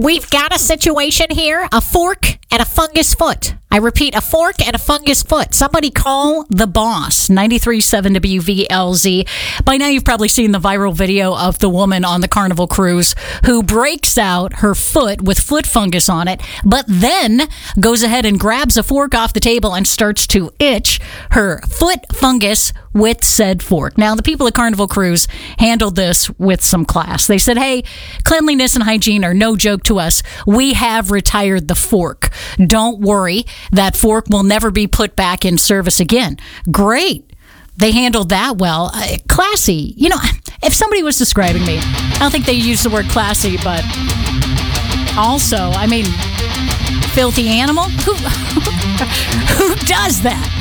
We've got a situation here, a fork and a fungus foot. I repeat, a fork and a fungus foot. Somebody call the boss. 93.7 WVLZ. By now you've probably seen the viral video of the woman on the Carnival cruise who breaks out her foot with foot fungus on it, but then goes ahead and grabs a fork off the table and starts to itch her foot fungus with said fork. Now, the people at Carnival Cruise handled this with some class. They said, hey, cleanliness and hygiene are no joke to us. We have retired the fork. Don't worry. That fork will never be put back in service again. Great. They handled that well. Classy. You know, if somebody was describing me, I don't think they used the word classy, but also, I mean, filthy animal? Who does that?